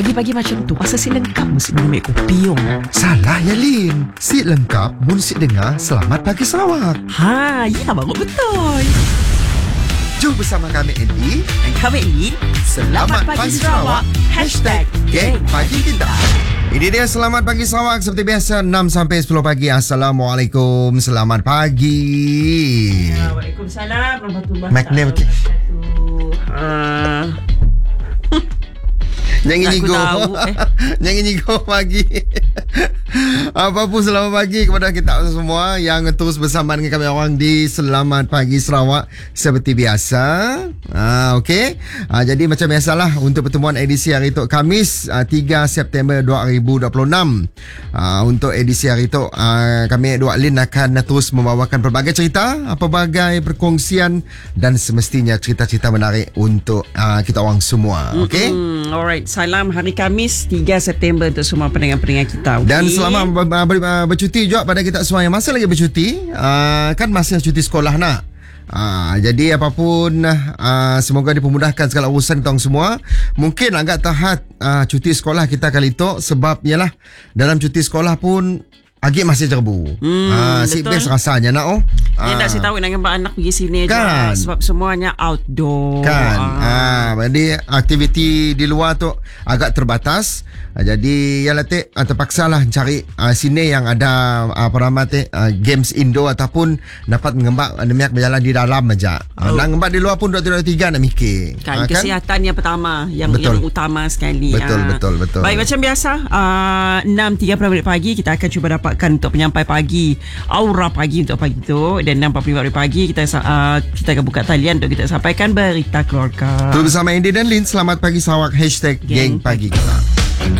pagi-pagi macam tu pasal si lengkap mesti minum kopi yong. Salah ya Lin. Si lengkap mun si dengar Selamat Pagi Sarawak. Ya baru betul. Jom bersama kami Andy Dan kami ini Selamat Pagi Sarawak #Geng Pagi Kita. Ini dia Selamat Pagi Sarawak. Seperti biasa 6 sampai 10 pagi. Assalamualaikum. Selamat pagi. Waalaikumsalam warahmatullahi McNair, okey. Jangan nyigo. Jangan nyigo pagi. Apa pun selamat pagi kepada kita semua yang terus bersama dengan kami orang di Selamat Pagi Sarawak seperti biasa. Okey. Jadi macam biasalah untuk pertemuan edisi hari itu Khamis 3 September 2026. Untuk edisi hari itu kami dua Lin akan terus membawakan pelbagai cerita, pelbagai perkongsian dan semestinya cerita-cerita menarik untuk kita orang semua. Okey. Alright. Salam hari Khamis 3 September untuk semua pendengar-pendengar kita. Okay? Dan selamat bercuti juga pada kita semua yang masih lagi bercuti. Kan masih cuti sekolah nak. Jadi apapun semoga dipermudahkan segala urusan kita semua. Mungkin agak tahat cuti sekolah kita kali itu sebab yalah dalam cuti sekolah pun agak masih cerbu. Si best rasanya nak tak saya tahu nak nampak anak pergi sini kan? Je sebab semuanya outdoor kan. Jadi aktiviti di luar tu agak terbatas. Jadi ya latih terpaksalah cari sini yang ada games indoor ataupun dapat mengembak demiak berjalan di dalam aja. Nak ngembak di luar pun 2-3 nak mikir. Kan kesihatan yang pertama yang utama sekali. Betul. Baik, macam biasa 6.30 pagi kita akan cuba dapatkan untuk penyampai pagi, aura pagi untuk pagi tu. Dan 6.45 pagi kita akan buka talian untuk kita sampaikan berita keluarga. Tu bersama Andy dan Lin. Selamat Pagi Sarawak #Geng Pagi Kita.